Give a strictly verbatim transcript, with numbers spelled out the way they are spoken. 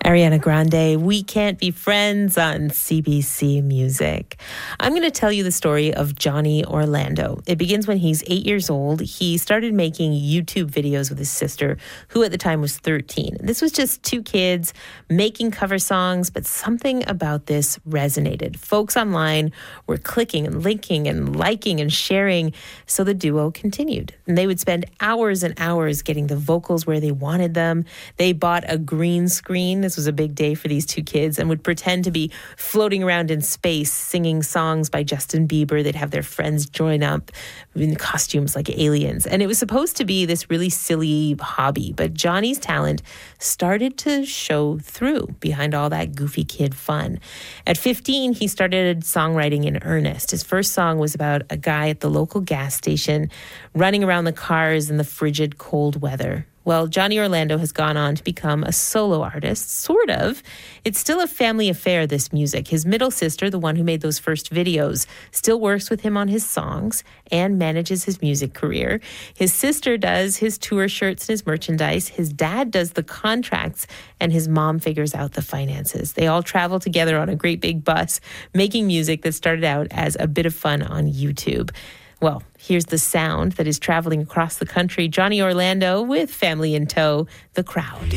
Ariana Grande, We Can't Be Friends on C B C Music. I'm going to tell you the story of Johnny Orlando. It begins when he's eight years old. He started making YouTube videos with his sister, who at the time was thirteen. This was just two kids making cover songs, but something about this resonated. Folks online were clicking and linking and liking and sharing, so the duo continued. And they would spend hours and hours getting the vocals where they wanted them. They bought a green screen. This was a big day for these two kids, and would pretend to be floating around in space singing songs by Justin Bieber. They'd have their friends join up in costumes like aliens. And it was supposed to be this really silly hobby, but Johnny's talent started to show through behind all that goofy kid fun. At fifteen, he started songwriting in earnest. His first song was about a guy at the local gas station running around the cars in the frigid cold weather. Well, Johnny Orlando has gone on to become a solo artist, sort of. It's still a family affair, this music. His middle sister, the one who made those first videos, still works with him on his songs and manages his music career. His sister does his tour shirts and his merchandise. His dad does the contracts, and his mom figures out the finances. They all travel together on a great big bus, making music that started out as a bit of fun on YouTube. Well, here's the sound that is traveling across the country. Johnny Orlando with family in tow, The Crowd.